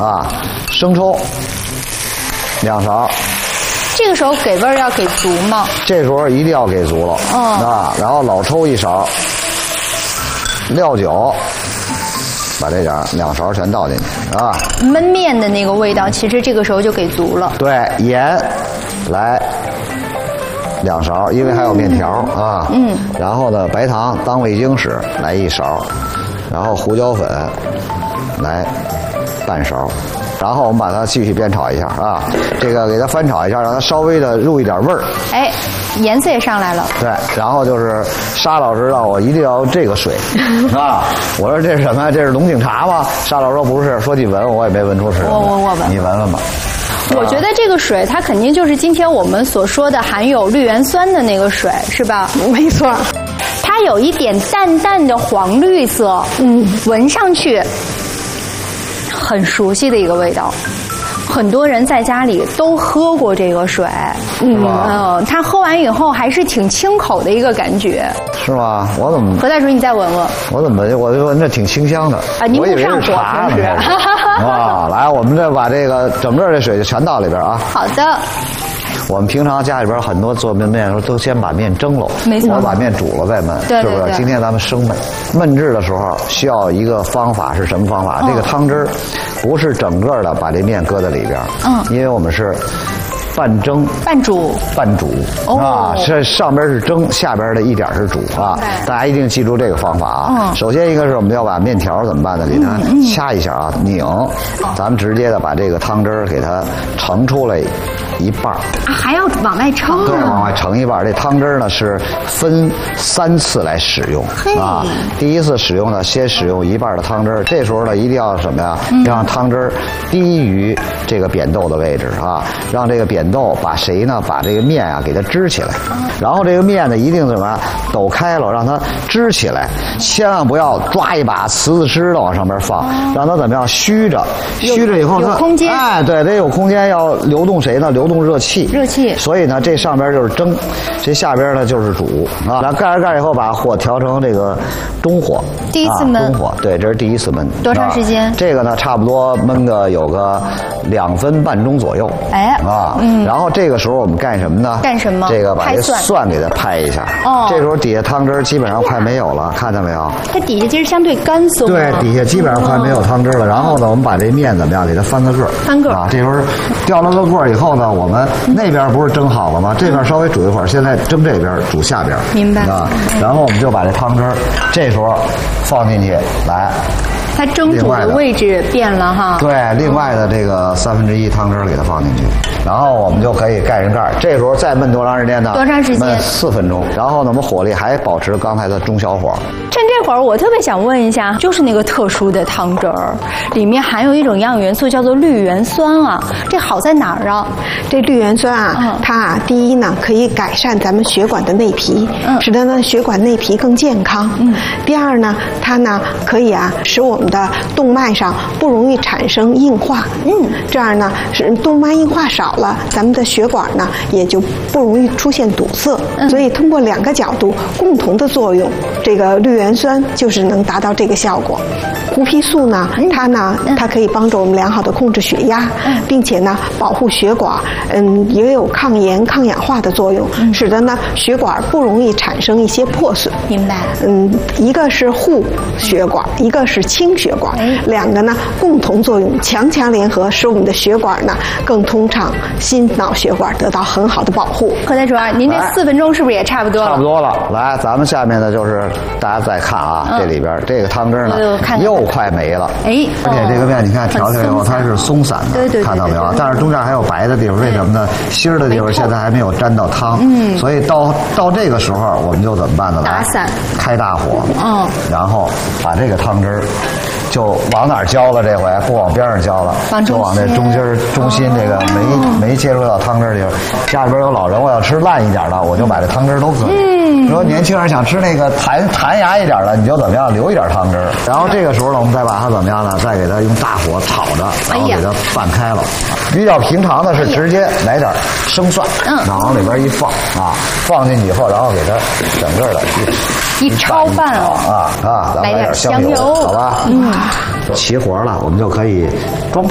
啊，生抽2勺。 这个时候给味儿要给足吗？ 这时候一定要给足了。啊，然后老抽1勺，料酒。把这点2勺全倒进去啊！ 焖面的那个味道，其实这个时候就给足了。 对，盐来2勺，因为还有面条啊。然后呢，白糖当味精使来1勺，然后胡椒粉来半勺，然后我们把它继续煸炒一下啊。这个给它翻炒一下，让它稍微的入一点味儿。 哎，颜色也上来了。 对，然后就是沙老师让我一定要用这个水啊。我说这是什么？这是龙井茶吗？沙老师说不是，说你闻，我也没闻出是什么。 我闻， 你闻闻吧。 我觉得这个水它肯定就是今天我们所说的含有绿原酸的那个水，是吧？ 没错。 它有一点淡淡的黄绿色，闻上去很熟悉的一个味道。很多人在家里都喝过这个水，它喝完以后还是挺清口的一个感觉。 是吗？我怎么？ 何大厨，你再闻闻。 我怎么我就闻着挺清香的啊？您不上火茶是？ 啊，来，我们这把这个整个这水就全倒里边啊。 好的。 我们平常家里边很多做焖面的时候都先把面蒸了， 没错， 我把面煮了再焖， 对是不是？今天咱们生焖，焖制的时候需要一个方法，是什么方法？这个汤汁不是整个的把这面搁在里边，因为我们是半蒸半煮啊，这上边是蒸，下边的一点是煮啊。大家一定记住这个方法啊。首先一个是我们要把面条怎么办呢？给它掐一下啊，拧，咱们直接的把这个汤汁给它盛出来1半啊， 还要往外盛。 对，往外盛1半。这汤汁呢是分3次来使用啊。第一次使用呢，先使用1半的汤汁，这时候呢一定要什么呀？要让汤汁低于这个扁豆的位置啊，让这个扁豆把谁呢？把这个面啊给它支起来，然后这个面呢一定怎么抖开了，让它支起来，千万不要抓一把瓷子湿的往上面放，让它怎么样虚着以后它有空间。 哎，对，得有空间，要流动谁呢？流动热气。所以呢，这上边就是蒸，这下边呢就是煮啊。然后盖上盖以后，把火调成这个中火。 第一次焖。 中火，对，这是第一次焖。 多长时间？ 这个呢，差不多焖个有个2分半钟左右。 哎， 然后这个时候我们干什么呢？ 干什么？ 这个把这蒜给它拍一下。这时候底下汤汁基本上快没有了，看见没有？ 它底下其实相对干松。 对，底下基本上快没有汤汁了。然后呢，我们把这面怎么样？给它翻个个。 翻个啊，这时候掉了个个以后呢，我们那边不是蒸好了吗？这边稍微煮一会儿，现在蒸这边，煮下边。 明白啊。然后我们就把这汤汁这时候放进去，来。 它蒸煮的位置变了哈。 对，另外的这个1/3汤汁给它放进去，然后我们就可以盖上盖。这时候再焖多长时间呢？ 多长时间？ 焖4分钟。然后呢，我们火力还保持刚才的中小火。 趁这会儿，我特别想问一下，就是那个特殊的汤汁儿，里面含有一种营养元素叫做绿原酸啊，这好在哪儿啊？ 这绿原酸啊，它第一呢可以改善咱们血管的内皮，使得呢血管内皮更健康。第二呢，它呢可以使我们的动脉上不容易产生硬化。这样呢使动脉硬化少了，咱们的血管呢也就不容易出现堵塞。所以通过2个角度共同的作用，这个绿原酸就是能达到这个效果。胡皮素呢，它可以帮助我们良好的控制血压，并且呢保护血管，也有抗炎抗氧化的作用，使得呢血管不容易产生一些破损。 明白。 一个是护血管，一个是清血管，2个呢共同作用，强联合，使我们的血管呢更通畅，心脑血管得到很好的保护。 何大厨，您这4分钟是不是也差不多了？ 差不多了。来，咱们下面呢就是大家再看啊，这里边这个汤汁呢又快没了。 哎， 而且这个面你看调以后它是松散的， 对， 看到没有？但是中间还有白的地方，为什么呢？芯儿的地方现在还没有沾到汤，所以到这个时候我们就怎么办呢？ 打散， 开大火，然后把这个汤汁就往哪儿浇了？这回不往边上浇了，就往这中心这个没接触到汤汁的地方。家里边有老人，我要吃烂一点的，我就把这汤汁都搁。如果年轻人想吃那个弹牙一点的，你就怎么样留一点汤汁。然后这个时候呢，我们再把它怎么样呢？再给它用大火炒着，然后给它拌开了。比较平常的是直接来点生蒜，然后往里边一放啊，放进去以后，然后给它整个的一焯拌咱们来点香油，好吧？起火了，我们就可以装盘。